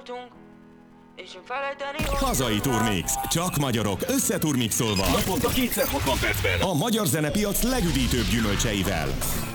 voltunk, és én felejteni hogy... Hazai Turmix. Csak magyarok, összeturmixolva. Naponta 260 percben. A magyar zenepiac legüdítőbb gyümölcseivel.